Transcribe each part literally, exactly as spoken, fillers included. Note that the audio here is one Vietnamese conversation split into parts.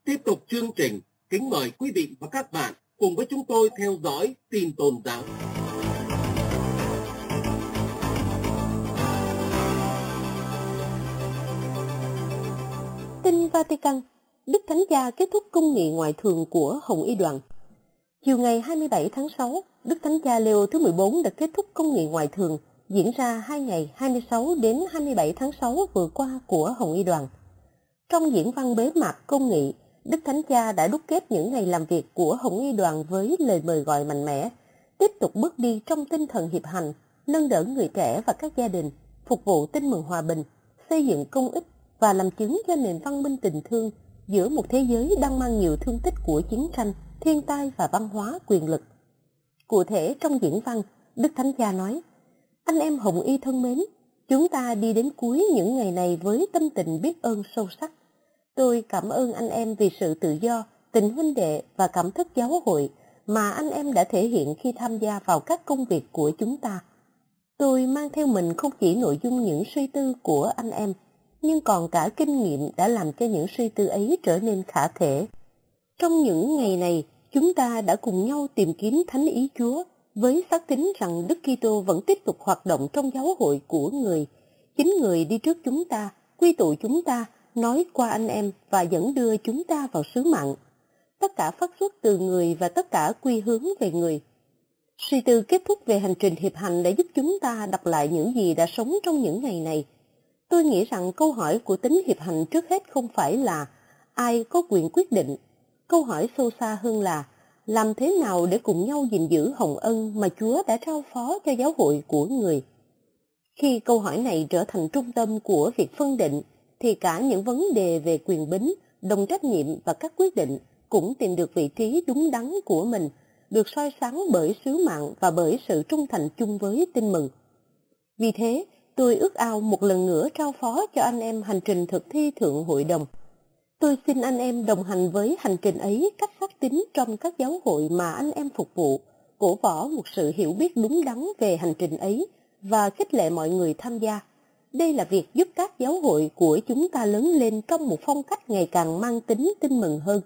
Tiếp tục chương trình, kính mời quý vị và các bạn cùng với chúng tôi theo dõi tin tôn giáo. Tin Vatican, Đức Thánh Cha kết thúc công nghị ngoại thường của Hồng Y đoàn. Chiều ngày hai mươi bảy tháng sáu, Đức Thánh Cha Leo thứ mười bốn đã kết thúc công nghị ngoại thường diễn ra hai ngày hai mươi sáu đến hai mươi bảy tháng sáu vừa qua của Hồng Y đoàn. Trong diễn văn bế mạc công nghị, Đức Thánh Cha đã đúc kết những ngày làm việc của Hồng Y đoàn với lời mời gọi mạnh mẽ, tiếp tục bước đi trong tinh thần hiệp hành, nâng đỡ người trẻ và các gia đình, phục vụ tin mừng hòa bình, xây dựng công ích và làm chứng cho nền văn minh tình thương giữa một thế giới đang mang nhiều thương tích của chiến tranh, thiên tai và văn hóa quyền lực. Cụ thể trong diễn văn, Đức Thánh Cha nói: Anh em Hồng Y thân mến, chúng ta đi đến cuối những ngày này với tâm tình biết ơn sâu sắc. Tôi cảm ơn anh em vì sự tự do, tình huynh đệ và cảm thức giáo hội mà anh em đã thể hiện khi tham gia vào các công việc của chúng ta. Tôi mang theo mình không chỉ nội dung những suy tư của anh em, nhưng còn cả kinh nghiệm đã làm cho những suy tư ấy trở nên khả thể. Trong những ngày này, chúng ta đã cùng nhau tìm kiếm thánh ý Chúa, với xác tín rằng Đức Kitô vẫn tiếp tục hoạt động trong giáo hội của người. Chính người đi trước chúng ta, quy tụ chúng ta, nói qua anh em và dẫn đưa chúng ta vào sứ mạng. Tất cả phát xuất từ người và tất cả quy hướng về người. Suy tư kết thúc về hành trình hiệp hành đã giúp chúng ta đọc lại những gì đã sống trong những ngày này. Tôi nghĩ rằng câu hỏi của tính hiệp hành trước hết không phải là ai có quyền quyết định. Câu hỏi sâu xa hơn là làm thế nào để cùng nhau gìn giữ hồng ân mà Chúa đã trao phó cho giáo hội của người. Khi câu hỏi này trở thành trung tâm của việc phân định, thì cả những vấn đề về quyền bính, đồng trách nhiệm và các quyết định cũng tìm được vị trí đúng đắn của mình, được soi sáng bởi sứ mạng và bởi sự trung thành chung với tin mừng. Vì thế, tôi ước ao một lần nữa trao phó cho anh em hành trình thực thi Thượng Hội đồng. Tôi xin anh em đồng hành với hành trình ấy cách xác tín trong các giáo hội mà anh em phục vụ, cổ võ một sự hiểu biết đúng đắn về hành trình ấy và khích lệ mọi người tham gia. Đây là việc giúp các giáo hội của chúng ta lớn lên trong một phong cách ngày càng mang tính tin mừng hơn.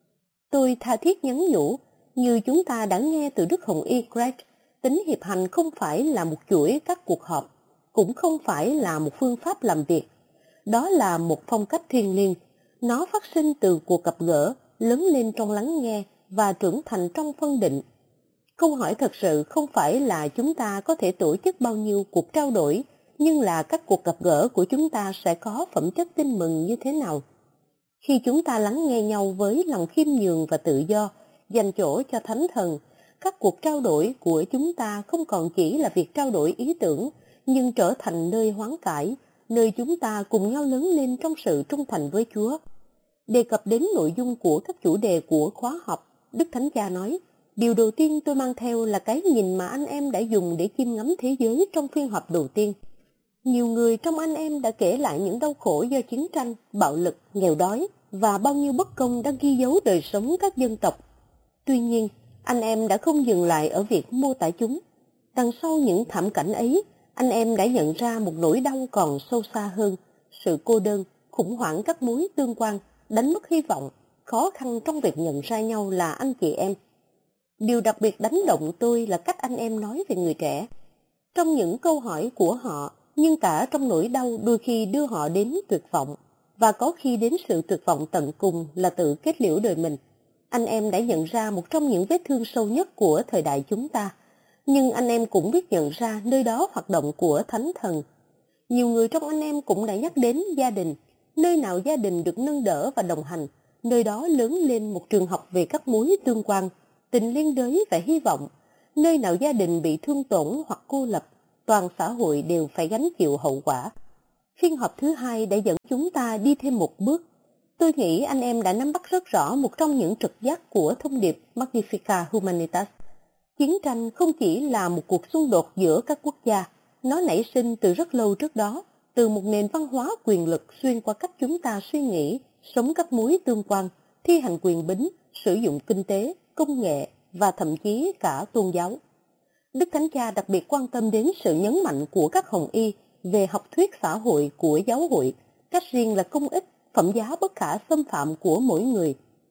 Tôi tha thiết nhắn nhủ, như chúng ta đã nghe từ Đức Hồng Y Greg, tính hiệp hành không phải là một chuỗi các cuộc họp, cũng không phải là một phương pháp làm việc. Đó là một phong cách thiêng liêng. Nó phát sinh từ cuộc gặp gỡ, lớn lên trong lắng nghe và trưởng thành trong phân định. Câu hỏi thật sự không phải là chúng ta có thể tổ chức bao nhiêu cuộc trao đổi, nhưng là các cuộc gặp gỡ của chúng ta sẽ có phẩm chất tin mừng như thế nào. Khi chúng ta lắng nghe nhau với lòng khiêm nhường và tự do, dành chỗ cho Thánh Thần, các cuộc trao đổi của chúng ta không còn chỉ là việc trao đổi ý tưởng, nhưng trở thành nơi hoán cải, nơi chúng ta cùng nhau lớn lên trong sự trung thành với Chúa. Đề cập đến nội dung của các chủ đề của khóa học, Đức Thánh Cha nói, điều đầu tiên tôi mang theo là cái nhìn mà anh em đã dùng để chiêm ngắm thế giới trong phiên họp đầu tiên. Nhiều người trong anh em đã kể lại những đau khổ do chiến tranh, bạo lực, nghèo đói và bao nhiêu bất công đang ghi dấu đời sống các dân tộc. Tuy nhiên, anh em đã không dừng lại ở việc mô tả chúng. Đằng sau những thảm cảnh ấy, anh em đã nhận ra một nỗi đau còn sâu xa hơn, sự cô đơn, khủng hoảng các mối tương quan, đánh mất hy vọng, khó khăn trong việc nhận ra nhau là anh chị em. Điều đặc biệt đánh động tôi là cách anh em nói về người trẻ. Trong những câu hỏi của họ, nhưng cả trong nỗi đau đôi khi đưa họ đến tuyệt vọng, và có khi đến sự tuyệt vọng tận cùng là tự kết liễu đời mình. Anh em đã nhận ra một trong những vết thương sâu nhất của thời đại chúng ta, nhưng anh em cũng biết nhận ra nơi đó hoạt động của Thánh Thần. Nhiều người trong anh em cũng đã nhắc đến gia đình. Nơi nào gia đình được nâng đỡ và đồng hành, nơi đó lớn lên một trường học về các mối tương quan, tình liên đới và hy vọng. Nơi nào gia đình bị thương tổn hoặc cô lập, toàn xã hội đều phải gánh chịu hậu quả. Phiên họp thứ hai đã dẫn chúng ta đi thêm một bước. Tôi nghĩ anh em đã nắm bắt rất rõ một trong những trực giác của thông điệp Magnificat Humanitas. Chiến tranh không chỉ là một cuộc xung đột giữa các quốc gia, nó nảy sinh từ rất lâu trước đó, từ một nền văn hóa quyền lực xuyên qua cách chúng ta suy nghĩ, sống các mối tương quan, thi hành quyền bính, sử dụng kinh tế, công nghệ và thậm chí cả tôn giáo. Đức Thánh Cha đặc biệt quan tâm đến sự nhấn mạnh của các hồng y về học thuyết xã hội của giáo hội, cách riêng là công ích, phẩm giá bất khả xâm phạm của mỗi người.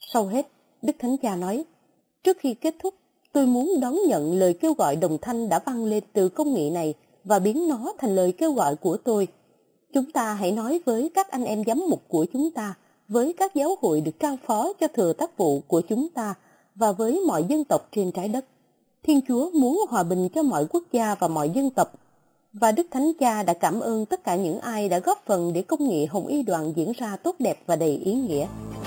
Sau hết, Đức Thánh Cha nói, trước khi kết thúc, tôi muốn đón nhận lời kêu gọi đồng thanh đã vang lên từ công nghị này và biến nó thành lời kêu gọi của tôi. Chúng ta hãy nói với các anh em giám mục của chúng ta, với các giáo hội được trao phó cho thừa tác vụ của chúng ta và với mọi dân tộc trên trái đất. Thiên Chúa muốn hòa bình cho mọi quốc gia và mọi dân tộc. Và Đức Thánh Cha đã cảm ơn tất cả những ai đã góp phần để công nghị Hồng Y Đoàn diễn ra tốt đẹp và đầy ý nghĩa.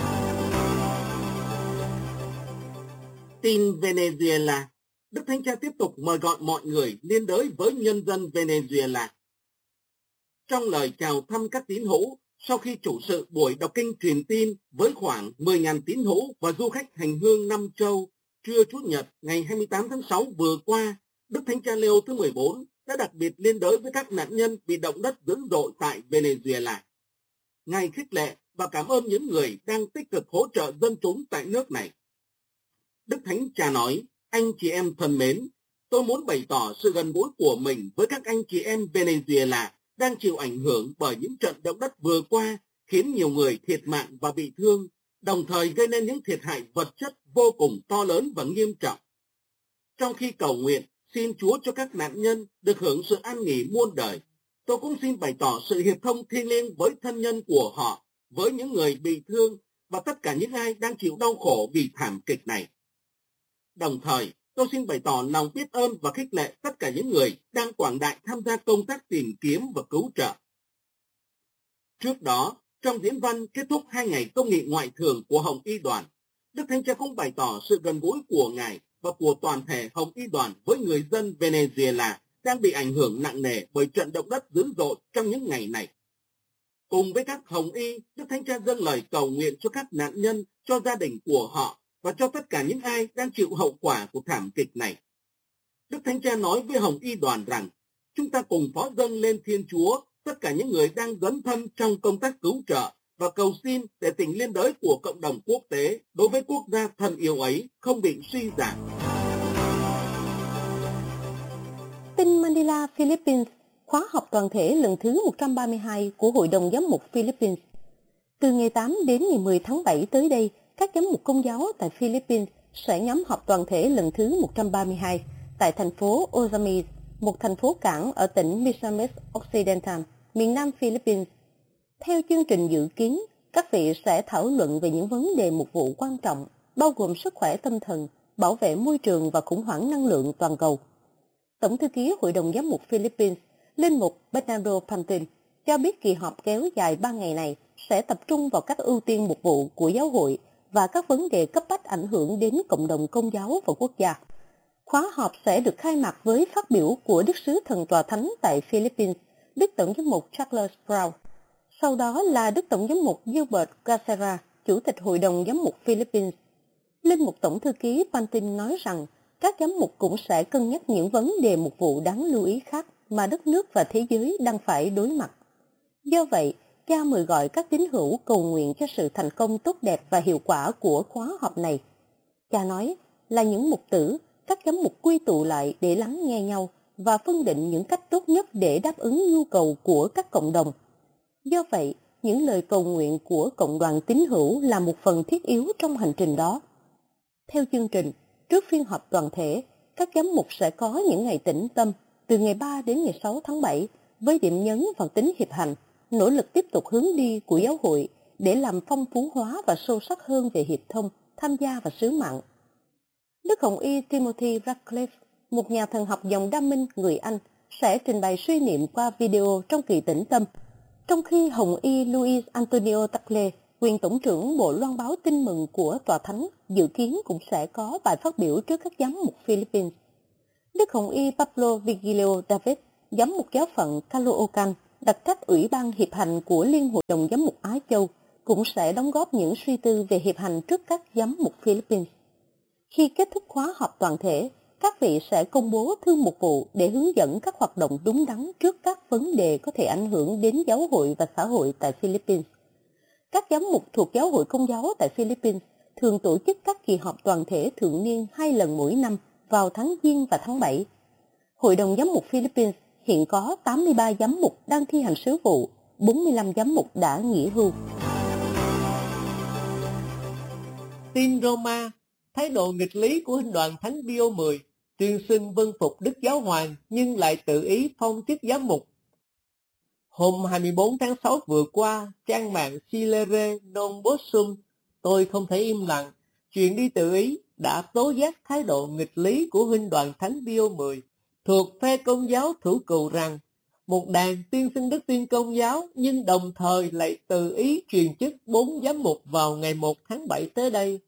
Tin Venezuela. Đức Thánh Cha tiếp tục mời gọi mọi người liên đới với nhân dân Venezuela. Trong lời chào thăm các tín hữu, sau khi chủ sự buổi đọc kinh truyền tin với khoảng mười nghìn tín hữu và du khách hành hương năm châu, trưa Chủ nhật ngày hai mươi tám tháng sáu vừa qua, Đức Thánh Cha Leo thứ mười bốn đã đặc biệt liên đới với các nạn nhân bị động đất dữ dội tại Venezuela. Ngài khích lệ và cảm ơn những người đang tích cực hỗ trợ dân chúng tại nước này. Đức Thánh Cha nói, anh chị em thân mến, tôi muốn bày tỏ sự gần gũi của mình với các anh chị em Venezuela đang chịu ảnh hưởng bởi những trận động đất vừa qua, khiến nhiều người thiệt mạng và bị thương, đồng thời gây nên những thiệt hại vật chất vô cùng to lớn và nghiêm trọng. Trong khi cầu nguyện, xin Chúa cho các nạn nhân được hưởng sự an nghỉ muôn đời, tôi cũng xin bày tỏ sự hiệp thông thiêng liêng với thân nhân của họ, với những người bị thương và tất cả những ai đang chịu đau khổ vì thảm kịch này. Đồng thời, tôi xin bày tỏ lòng biết ơn và khích lệ tất cả những người đang quảng đại tham gia công tác tìm kiếm và cứu trợ. Trước đó, trong diễn văn kết thúc hai ngày công nghị ngoại thường của Hồng Y Đoàn, Đức Thánh Cha cũng bày tỏ sự gần gũi của Ngài và của toàn thể Hồng Y Đoàn với người dân Venezuela đang bị ảnh hưởng nặng nề bởi trận động đất dữ dội trong những ngày này. Cùng với các Hồng Y, Đức Thánh Cha dâng lời cầu nguyện cho các nạn nhân, cho gia đình của họ và cho tất cả những ai đang chịu hậu quả của thảm kịch này. Đức Thánh Cha nói với Hồng Y Đoàn rằng, chúng ta cùng phó dâng lên Thiên Chúa tất cả những người đang dấn thân trong công tác cứu trợ và cầu xin để tình liên đới của cộng đồng quốc tế đối với quốc gia thân yêu ấy không bị suy giảm. Tin Manila, Philippines, khóa học toàn thể lần thứ một trăm ba mươi hai của Hội đồng Giám mục Philippines. Từ ngày tám đến ngày mười tháng bảy tới đây, các giám mục công giáo tại Philippines sẽ nhóm họp toàn thể lần thứ một trăm ba mươi hai tại thành phố Ozamis, một thành phố cảng ở tỉnh Misamis Occidental, miền nam Philippines. Theo chương trình dự kiến, các vị sẽ thảo luận về những vấn đề mục vụ quan trọng, bao gồm sức khỏe tâm thần, bảo vệ môi trường và khủng hoảng năng lượng toàn cầu. Tổng thư ký Hội đồng Giám mục Philippines, Linh mục Bernardo Pantin, cho biết kỳ họp kéo dài ba ngày này sẽ tập trung vào các ưu tiên mục vụ của giáo hội và các vấn đề cấp bách ảnh hưởng đến cộng đồng công giáo và quốc gia. Khóa họp sẽ được khai mạc với phát biểu của Đức sứ Thần Tòa Thánh tại Philippines, Đức Tổng giám mục Charles Brown. Sau đó là Đức Tổng giám mục Gilbert Gacera, Chủ tịch Hội đồng Giám mục Philippines. Linh mục Tổng thư ký Pantin nói rằng các giám mục cũng sẽ cân nhắc những vấn đề mục vụ đáng lưu ý khác mà đất nước và thế giới đang phải đối mặt. Do vậy, cha mời gọi các tín hữu cầu nguyện cho sự thành công tốt đẹp và hiệu quả của khóa họp này. Cha nói là những mục tử, các giám mục quy tụ lại để lắng nghe nhau và phân định những cách tốt nhất để đáp ứng nhu cầu của các cộng đồng. Do vậy, những lời cầu nguyện của cộng đoàn tín hữu là một phần thiết yếu trong hành trình đó. Theo chương trình, trước phiên họp toàn thể, các giám mục sẽ có những ngày tĩnh tâm từ ngày ba đến ngày sáu tháng bảy với điểm nhấn vào tính hiệp hành, nỗ lực tiếp tục hướng đi của giáo hội để làm phong phú hóa và sâu sắc hơn về hiệp thông, tham gia và sứ mạng. Đức Hồng Y Timothy Radcliffe, một nhà thần học dòng Đa Minh người Anh, sẽ trình bày suy niệm qua video trong kỳ tĩnh tâm, trong khi Hồng Y Luis Antonio Tagle, quyền tổng trưởng Bộ Loan báo Tin mừng của Tòa Thánh, dự kiến cũng sẽ có bài phát biểu trước các giám mục Philippines. Đức Hồng Y Pablo Vigilio David, giám mục giáo phận Caloocan, đặc trách Ủy ban Hiệp hành của Liên hội đồng Giám mục Á Châu, cũng sẽ đóng góp những suy tư về hiệp hành trước các giám mục Philippines. Khi kết thúc khóa họp toàn thể, các vị sẽ công bố thư mục vụ để hướng dẫn các hoạt động đúng đắn trước các vấn đề có thể ảnh hưởng đến giáo hội và xã hội tại Philippines. Các giám mục thuộc giáo hội công giáo tại Philippines thường tổ chức các kỳ họp toàn thể thường niên hai lần mỗi năm vào tháng Giêng và tháng bảy. Hội đồng Giám mục Philippines hiện có tám mươi ba giám mục đang thi hành sứ vụ, bốn mươi lăm giám mục đã nghỉ hưu. tin Roma, thái độ nghịch lý của Huynh đoàn Thánh Pio mười, tuyên xưng vâng phục Đức Giáo Hoàng nhưng lại tự ý phong chức giám mục. Hôm hai mươi bốn tháng sáu vừa qua, trang mạng Silere Non Possum, tôi không thể im lặng, chuyện đi tự ý đã tố giác thái độ nghịch lý của Huynh đoàn Thánh Pio mười thuộc phe Công giáo thủ cựu rằng một đàn tuyên xưng đức tin Công giáo nhưng đồng thời lại tự ý truyền chức bốn giám mục vào ngày một tháng bảy tới đây.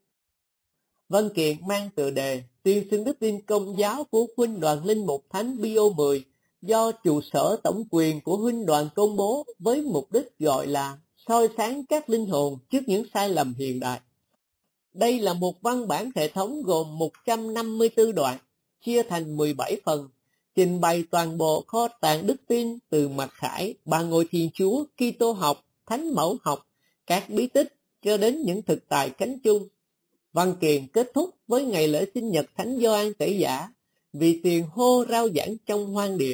Văn kiện mang tựa đề tuyên xưng đức tin Công giáo của Huynh đoàn Linh mục Thánh Pio mười do trụ sở tổng quyền của Huynh đoàn công bố với mục đích gọi là soi sáng các linh hồn trước những sai lầm hiện đại. Đây là một văn bản hệ thống gồm một trăm năm mươi tư đoạn, chia thành mười bảy phần, trình bày toàn bộ kho tàng đức tin từ mặc khải, bà ngôi Thiên Chúa, Kitô học, Thánh mẫu học, các bí tích cho đến những thực tại cánh chung. Văn kiện kết thúc với ngày lễ sinh nhật Thánh Gioan Tẩy Giả, vì tiền hô rao giảng trong hoang địa.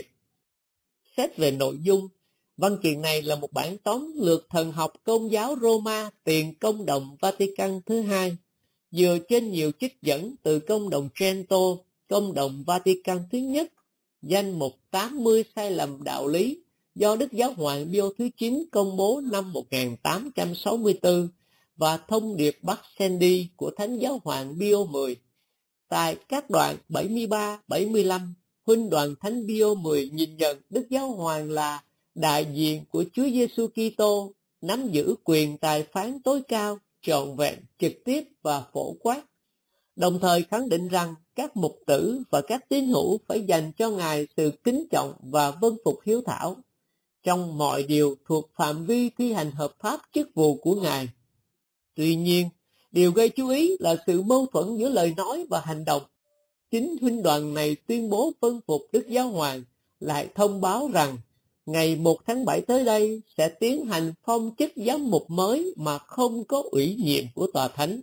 Xét về nội dung, văn kiện này là một bản tóm lược thần học Công giáo Roma tiền Công đồng Vatican thứ hai, dựa trên nhiều trích dẫn từ Công đồng Trento, Công đồng Vatican thứ nhất, danh mục tám mươi sai lầm đạo lý do Đức Giáo hoàng Pio thứ chín công bố năm một nghìn tám trăm sáu mươi tư và thông điệp Bắc Sandy của Thánh Giáo hoàng Pio mười. Tại các đoạn bảy mươi ba bảy mươi lăm, Huynh đoàn Thánh Pio mười nhìn nhận Đức Giáo hoàng là đại diện của Chúa Giêsu Kitô, nắm giữ quyền tài phán tối cao, trọn vẹn, trực tiếp và phổ quát. Đồng thời khẳng định rằng các mục tử và các tín hữu phải dành cho Ngài sự kính trọng và vâng phục hiếu thảo trong mọi điều thuộc phạm vi thi hành hợp pháp chức vụ của Ngài. Tuy nhiên, điều gây chú ý là sự mâu thuẫn giữa lời nói và hành động. Chính huynh đoàn này tuyên bố vâng phục Đức Giáo hoàng, lại thông báo rằng ngày một tháng bảy tới đây sẽ tiến hành phong chức giám mục mới mà không có ủy nhiệm của tòa thánh.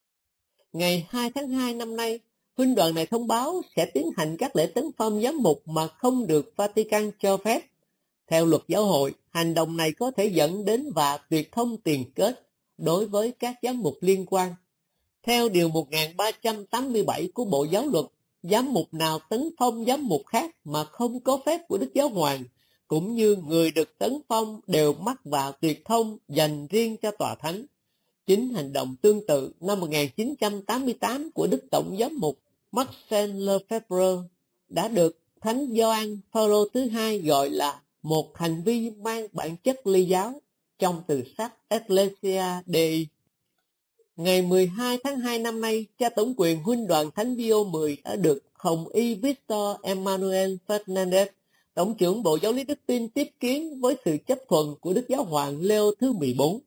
Ngày hai tháng hai năm nay, huynh đoàn này thông báo sẽ tiến hành các lễ tấn phong giám mục mà không được Vatican cho phép. Theo luật giáo hội, hành động này có thể dẫn đến và tuyệt thông tiền kết đối với các giám mục liên quan. Theo Điều một nghìn ba trăm tám mươi bảy của Bộ Giáo luật, giám mục nào tấn phong giám mục khác mà không có phép của Đức Giáo hoàng, cũng như người được tấn phong đều mắc vào tuyệt thông dành riêng cho tòa thánh. Chính hành động tương tự năm một nghìn chín trăm tám mươi tám của Đức Tổng giám mục Marcel Lefebvre đã được Thánh Gioan Phaolô thứ hai gọi là một hành vi mang bản chất ly giáo trong từ sách Ecclesia Dei. Ngày mười hai tháng hai năm nay, cha tổng quyền huynh đoàn Thánh Pio mười đã được Hồng y Victor Emmanuel Fernandez, Tổng trưởng Bộ Giáo lý Đức tin tiếp kiến với sự chấp thuận của Đức Giáo hoàng Leo thứ mười bốn.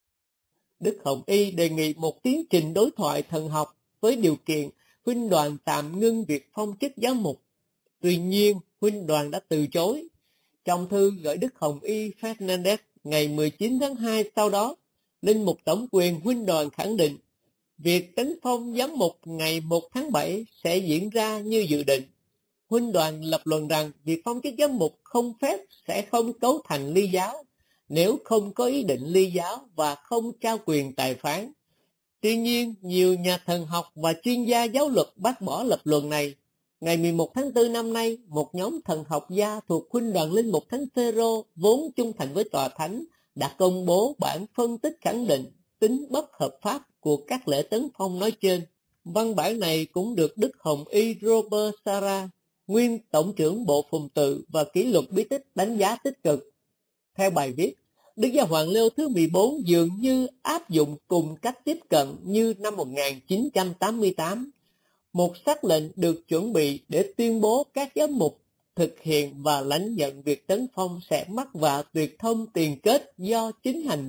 Đức Hồng y đề nghị một tiến trình đối thoại thần học với điều kiện huynh đoàn tạm ngưng việc phong chức giám mục. Tuy nhiên, huynh đoàn đã từ chối. Trong thư gửi Đức Hồng y Fernandez ngày mười chín tháng hai sau đó, Linh mục tổng quyền huynh đoàn khẳng định việc tấn phong giám mục ngày một tháng bảy sẽ diễn ra như dự định. Huynh đoàn lập luận rằng việc phong chức giám mục không phép sẽ không cấu thành ly giáo nếu không có ý định ly giáo và không trao quyền tài phán. Tuy nhiên, nhiều nhà thần học và chuyên gia giáo luật bác bỏ lập luận này. Ngày mười một tháng tư năm nay, một nhóm thần học gia thuộc huynh đoàn Linh mục Thánh Phêrô vốn trung thành với tòa thánh đã công bố bản phân tích khẳng định tính bất hợp pháp của các lễ tấn phong nói trên. Văn bản này cũng được Đức Hồng y Robert Sarah, nguyên Tổng trưởng Bộ Phụng tự và Kỷ luật bí tích đánh giá tích cực. Theo bài viết, Đức Giáo hoàng Leo thứ mười bốn dường như áp dụng cùng cách tiếp cận như năm một nghìn chín trăm tám mươi tám. Một sắc lệnh được chuẩn bị để tuyên bố các giám mục thực hiện và lãnh nhận việc tấn phong sẽ mắc vào tuyệt thông tiền kết do chính hành